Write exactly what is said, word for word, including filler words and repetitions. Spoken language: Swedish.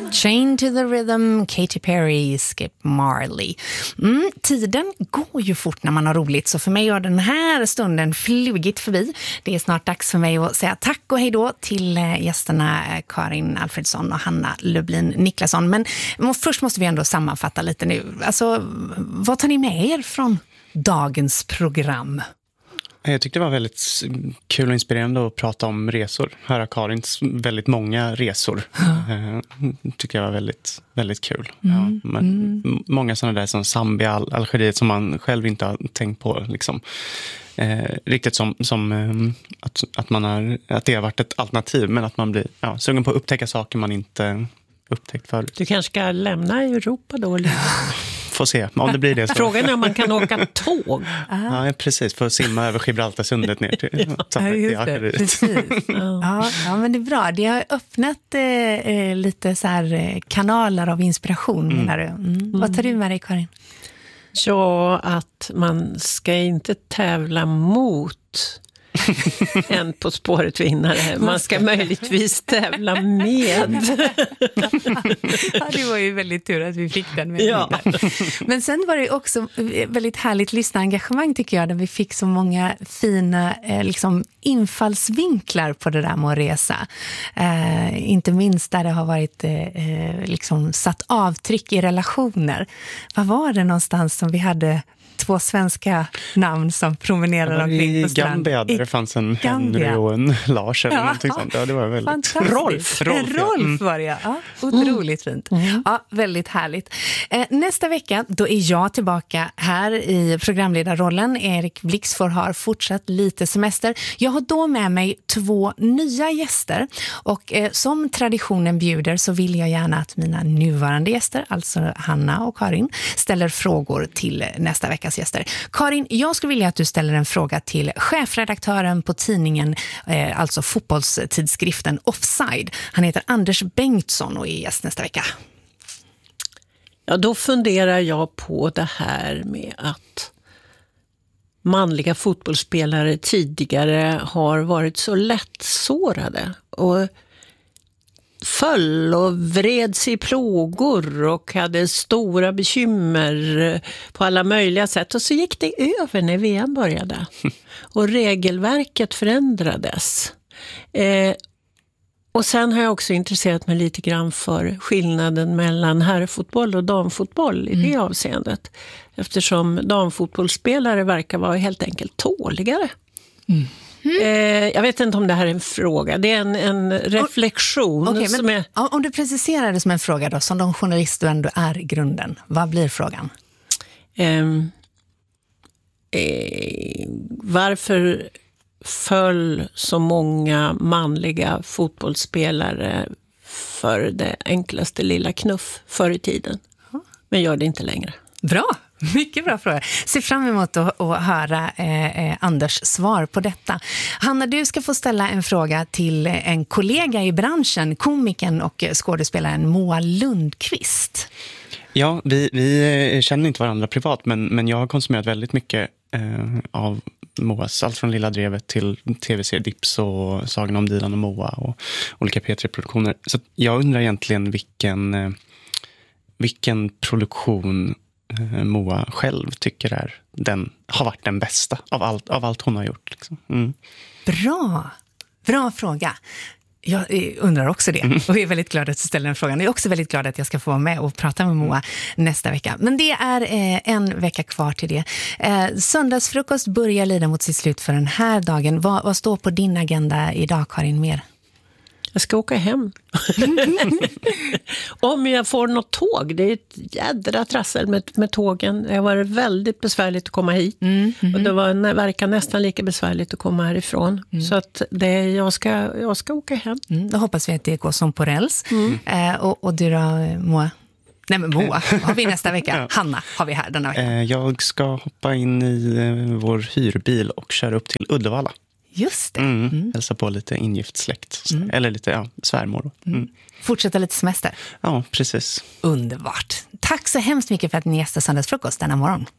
Chain to the Rhythm, Katy Perry, Skip Marley. Mm, tiden går ju fort när man har roligt, så för mig har den här stunden flugit förbi. Det är snart dags för mig att säga tack och hej då till gästerna Karin Alfredsson och Hanna Lublin Niklasson. Men först måste vi ändå sammanfatta lite nu. Alltså, vad tar ni med er från dagens program? Jag tyckte det var väldigt kul och inspirerande att prata om resor. Höra Karins väldigt många resor. Mm. Tycker jag var väldigt, väldigt kul. Mm. Ja, men mm. Många sådana där som Zambia, Algeriet som man själv inte har tänkt på. Liksom. Eh, riktigt som, som eh, att, att, man har, att det har varit ett alternativ. Men att man blir ja, sugen på att upptäcka saker man inte upptäckt förut. Du kanske ska lämna Europa då? Eller? Får se, om det blir det så. Frågan är om man kan åka tåg. Ja, precis. För att simma över Gibraltarsundet ner till ja, just det. Precis. Ja, ja, men det är bra. Det har öppnat eh, lite så här kanaler av inspiration, mm. menar du. Mm. Mm. Vad tar du med dig, Karin? Ja, att man ska inte tävla mot en På spåret vinnare. Man ska möjligtvis tävla med. Ja, det var ju väldigt tur att vi fick den med. Ja. Men sen var det också väldigt härligt lyssnarengagemang, tycker jag, där vi fick så många fina eh, liksom, infallsvinklar på det där med att resa. Eh, inte minst där det har varit eh, liksom satt avtryck i relationer. Vad var det någonstans som vi hade två svenska namn som promenerade omkring på strand? Gambia, där det fanns en Gambia. Henry och en Lars eller ja, någonting sånt. Ja, det var väldigt... Rolf. Rolf, ja. Rolf var det, ja. ja otroligt mm. fint. Mm. Ja, väldigt härligt. Eh, nästa vecka, då är jag tillbaka här i programledarrollen. Erik Blixford har fortsatt lite semester. Jag har då med mig två nya gäster. Och eh, som traditionen bjuder så vill jag gärna att mina nuvarande gäster, alltså Hanna och Karin, ställer frågor till nästa vecka. Gäster. Karin, jag skulle vilja att du ställer en fråga till chefredaktören på tidningen, eh, alltså fotbollstidskriften Offside. Han heter Anders Bengtsson och är gäst nästa vecka. Ja, då funderar jag på det här med att manliga fotbollsspelare tidigare har varit så lättsårade och föll och vreds i plågor och hade stora bekymmer på alla möjliga sätt. Och så gick det över när V M började. Och regelverket förändrades. Eh, och sen har jag också intresserat mig lite grann för skillnaden mellan herrfotboll och damfotboll i det mm. avseendet. Eftersom damfotbollsspelare verkar vara helt enkelt tåligare. Mm. Mm. Eh, jag vet inte om det här är en fråga. Det är en, en reflektion. Okay, som men, är... Om du preciserar det som en fråga då, som de journalist du ändå är i grunden, vad blir frågan? Eh, eh, varför föll så många manliga fotbollsspelare för det enklaste lilla knuff förr i tiden? Men gör det inte längre. Bra! Mycket bra fråga. Se fram emot att, att höra eh, Anders svar på detta. Hanna, du ska få ställa en fråga till en kollega i branschen, komikern och skådespelaren Moa Lundqvist. Ja, vi, vi känner inte varandra privat, men, men jag har konsumerat väldigt mycket eh, av Moas, allt från Lilla Drevet till tv-serie Dips och Sagan om Dilan och Moa och olika P tre-produktioner. Så jag undrar egentligen vilken, eh, vilken produktion Moa själv tycker är den, har varit den bästa av allt, av allt hon har gjort. Liksom. Mm. Bra, bra fråga. Jag undrar också det och är väldigt glad att du ställer den frågan. Jag är också väldigt glad att jag ska få vara med och prata med Moa nästa vecka. Men det är eh, en vecka kvar till det. Eh, söndagsfrukost börjar lida mot sitt slut för den här dagen. Vad, vad står på din agenda idag, Karin, mer? Jag ska åka hem. Om jag får något tåg. Det är ett jädra trassel med, med tågen. Det har varit väldigt besvärligt att komma hit. Mm, mm. Och det var, verkar nästan lika besvärligt att komma härifrån. Mm. Så att det, jag, ska, jag ska åka hem. Mm, då hoppas vi att det går som på räls. Mm. Eh, och, och du då, Moa? Nej, men Moa har vi nästa vecka. Ja. Hanna har vi här denna vecka. Jag ska hoppa in i vår hyrbil och köra upp till Uddevalla. Just det. Mm. Mm. Hälsa på lite ingift släkt. Mm. Eller lite ja, svärmor. Mm. Mm. Fortsätta lite semester. Ja, precis. Underbart. Tack så hemskt mycket för att ni gästade Söndagsfrukost denna morgon.